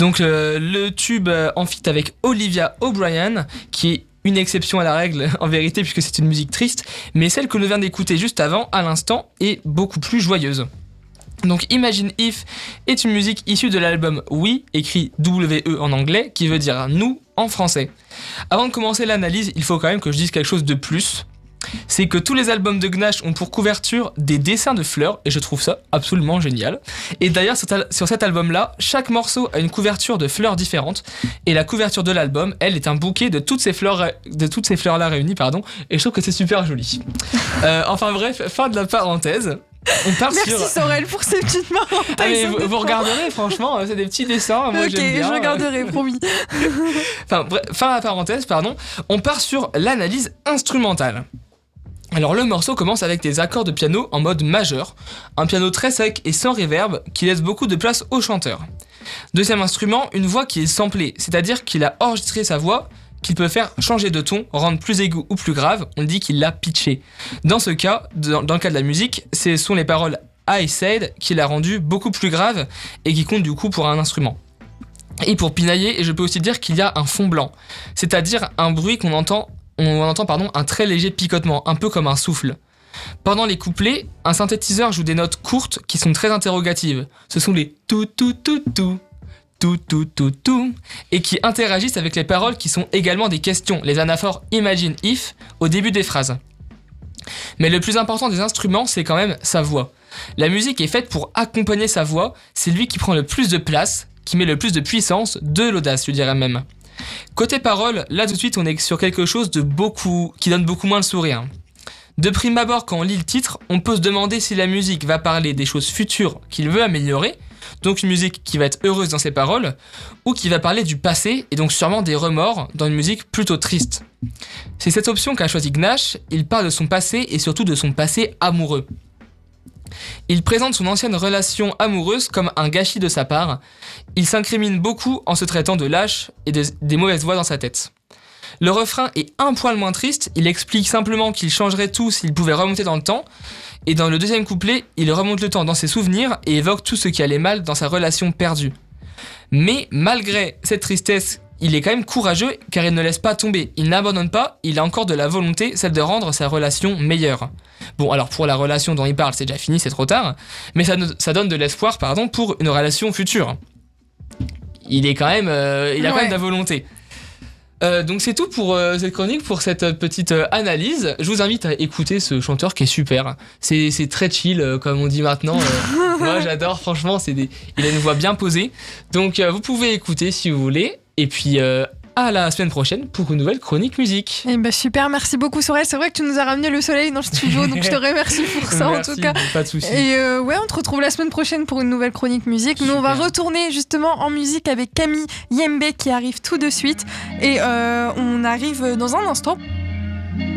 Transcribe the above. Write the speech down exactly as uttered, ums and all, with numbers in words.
Donc euh, le tube euh, en feat avec Olivia O'Brien, qui est une exception à la règle en vérité puisque c'est une musique triste, mais celle que l'on vient d'écouter juste avant, à l'instant, est beaucoup plus joyeuse. Donc Imagine If est une musique issue de l'album We, écrit W E en anglais, qui veut dire nous en français. Avant de commencer l'analyse, il faut quand même que je dise quelque chose de plus. C'est que tous les albums de Gnash ont pour couverture des dessins de fleurs, et je trouve ça absolument génial. Et d'ailleurs, sur cet album-là, chaque morceau a une couverture de fleurs différentes, et la couverture de l'album, elle, est un bouquet de toutes ces fleurs, de toutes ces fleurs-là réunies, pardon, et je trouve que c'est super joli. Euh, enfin bref, fin de la parenthèse. On part Merci sur... Sorel pour ces petites parenthèses. Allez, vous, vous regarderez, franchement, c'est des petits dessins, moi ok, j'aime bien. Ok, je regarderai, promis. Enfin, bref, fin de la parenthèse, pardon. On part sur l'analyse instrumentale. Alors le morceau commence avec des accords de piano en mode majeur, un piano très sec et sans reverb qui laisse beaucoup de place au chanteur. Deuxième instrument, une voix qui est samplée, c'est-à-dire qu'il a enregistré sa voix, qu'il peut faire changer de ton, rendre plus aigu ou plus grave, on dit qu'il l'a pitché. Dans ce cas, dans, dans le cas de la musique, ce sont les paroles I said qui l'a rendu beaucoup plus grave et qui compte du coup pour un instrument. Et pour pinailler, et je peux aussi dire qu'il y a un fond blanc, c'est-à-dire un bruit qu'on entend, on entend pardon, un très léger picotement, un peu comme un souffle. Pendant les couplets, un synthétiseur joue des notes courtes qui sont très interrogatives. Ce sont les tout tout tout tout. Tout, tout, tout, tout, et qui interagissent avec les paroles qui sont également des questions, les anaphores Imagine If au début des phrases. Mais le plus important des instruments, c'est quand même sa voix. La musique est faite pour accompagner sa voix, c'est lui qui prend le plus de place, qui met le plus de puissance, de l'audace, je dirais même. Côté paroles, là tout de suite on est sur quelque chose de beaucoup, qui donne beaucoup moins le sourire. De prime abord, quand on lit le titre, on peut se demander si la musique va parler des choses futures qu'il veut améliorer, donc une musique qui va être heureuse dans ses paroles, ou qui va parler du passé, et donc sûrement des remords, dans une musique plutôt triste. C'est cette option qu'a choisi Gnash, il parle de son passé et surtout de son passé amoureux. Il présente son ancienne relation amoureuse comme un gâchis de sa part, il s'incrimine beaucoup en se traitant de lâche et de, des mauvaises voix dans sa tête. Le refrain est un poil moins triste, il explique simplement qu'il changerait tout s'il pouvait remonter dans le temps, et dans le deuxième couplet, il remonte le temps dans ses souvenirs et évoque tout ce qui allait mal dans sa relation perdue. Mais malgré cette tristesse, il est quand même courageux car il ne laisse pas tomber, il n'abandonne pas, il a encore de la volonté, celle de rendre sa relation meilleure. Bon, alors pour la relation dont il parle, c'est déjà fini, c'est trop tard, mais ça, ça donne de l'espoir pardon, pour une relation future. Il est quand même, euh, il a ouais. quand même de la volonté. Euh, donc c'est tout pour euh, cette chronique, pour cette euh, petite euh, analyse. Je vous invite à écouter ce chanteur qui est super. C'est, c'est très chill, euh, comme on dit maintenant. Euh, moi j'adore, franchement, c'est des... il a une voix bien posée. Donc euh, vous pouvez écouter si vous voulez. Et puis euh, à la semaine prochaine pour une nouvelle chronique musique. Eh ben super, merci beaucoup Sorel. C'est vrai que tu nous as ramené le soleil dans le studio, donc je te remercie pour ça. Merci, en tout cas. Pas de soucis. Et euh, ouais, on te retrouve la semaine prochaine pour une nouvelle chronique musique. Nous, on va retourner justement en musique avec Camille Yembe qui arrive tout de suite. Et euh, on arrive dans un instant.